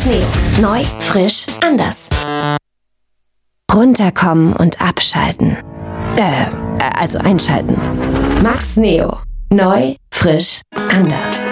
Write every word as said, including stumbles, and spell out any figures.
Max Neo. Neu, frisch, anders. Runterkommen und abschalten. Äh, also einschalten. Max Neo. Neu, frisch, anders.